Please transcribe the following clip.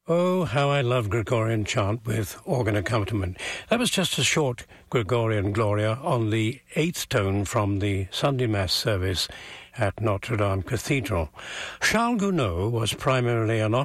Oh, how I love Gregorian chant with organ accompaniment. That was just a short Gregorian Gloria on the eighth tone from the Sunday Mass service at Notre Dame Cathedral. Charles Gounod was primarily an